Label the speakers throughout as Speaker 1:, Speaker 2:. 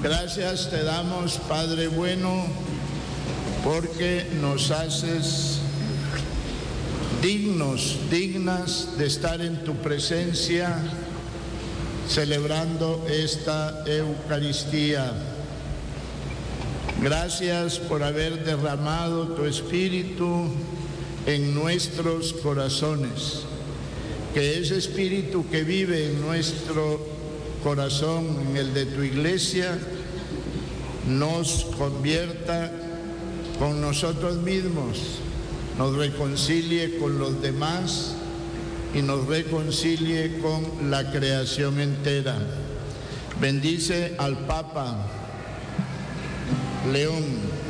Speaker 1: Gracias te damos, Padre bueno, porque nos haces dignas de estar en tu presencia, celebrando esta Eucaristía. Gracias por haber derramado tu Espíritu en nuestros corazones. Que ese Espíritu que vive en nuestro corazón, en el de tu Iglesia, nos convierta con nosotros mismos, nos reconcilie con los demás y nos reconcilie con la creación entera. Bendice al Papa León,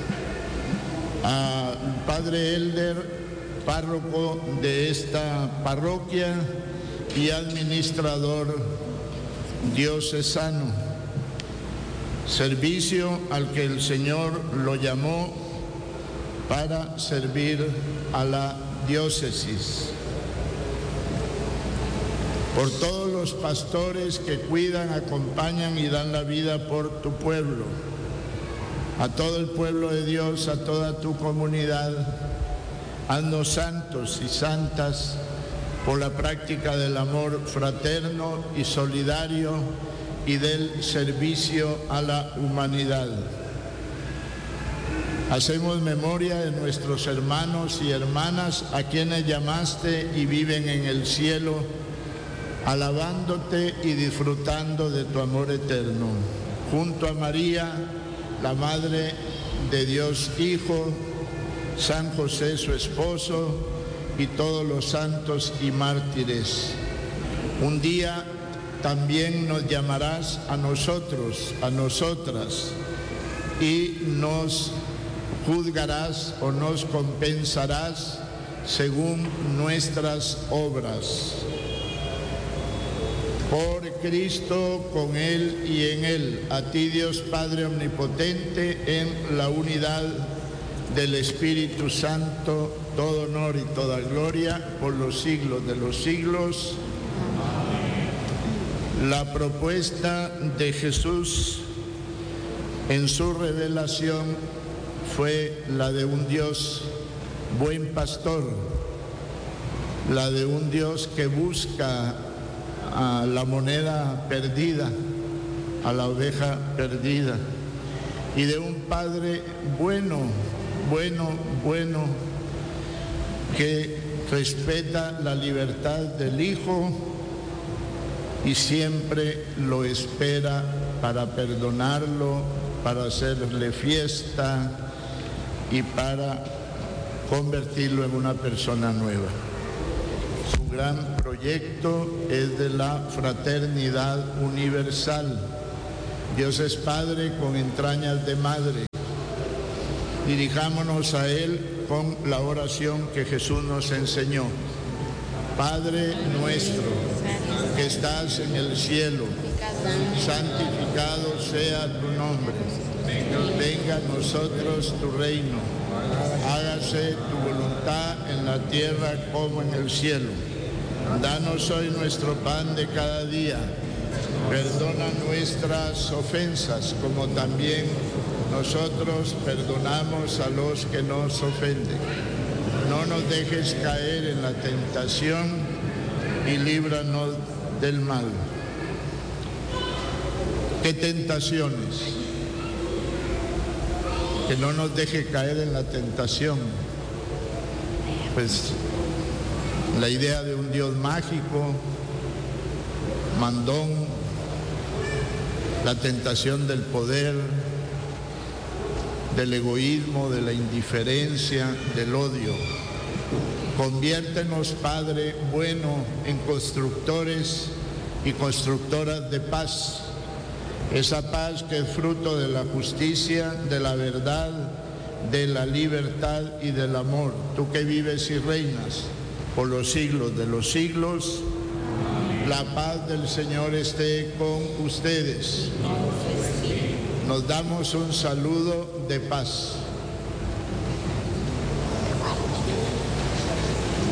Speaker 1: al Padre Elder, párroco de esta parroquia y administrador diocesano, servicio al que el Señor lo llamó para servir a la diócesis. Por todos los pastores que cuidan, acompañan y dan la vida por tu pueblo, a todo el pueblo de Dios, a toda tu comunidad, haznos santos y santas por la práctica del amor fraterno y solidario y del servicio a la humanidad. Hacemos memoria de nuestros hermanos y hermanas a quienes llamaste y viven en el cielo, alabándote y disfrutando de tu amor eterno. Junto a María, la Madre de Dios Hijo, San José su esposo y todos los santos y mártires. Un día también nos llamarás a nosotros, a nosotras, y nos juzgarás o nos compensarás según nuestras obras. Por Cristo, con Él y en Él, a ti Dios Padre Omnipotente, en la unidad del Espíritu Santo, todo honor y toda gloria por los siglos de los siglos. Amén. La propuesta de Jesús en su revelación fue la de un Dios buen pastor, la de un Dios que busca a la moneda perdida, a la oveja perdida, y de un Padre bueno, que respeta la libertad del Hijo y siempre lo espera para perdonarlo, para hacerle fiesta y para convertirlo en una persona nueva. Su gran proyecto es de la fraternidad universal. Dios es Padre con entrañas de madre. Dirijámonos a Él con la oración que Jesús nos enseñó. Padre nuestro, que estás en el cielo, santificado sea tu nombre. Venga a nosotros tu reino. Hágase tu voluntad en la tierra como en el cielo. Danos hoy nuestro pan de cada día. Perdona nuestras ofensas, como también nosotros perdonamos a los que nos ofenden. No nos dejes caer en la tentación y líbranos del mal. ¿Qué tentaciones? Que no nos deje caer en la tentación. Pues la idea de un Dios mágico, mandón, la tentación del poder, del egoísmo, de la indiferencia, del odio. Conviértenos, Padre bueno, en constructores y constructoras de paz. Esa paz que es fruto de la justicia, de la verdad, de la libertad y del amor. Tú que vives y reinas por los siglos de los siglos. La paz del Señor esté con ustedes. Nos damos un saludo de paz.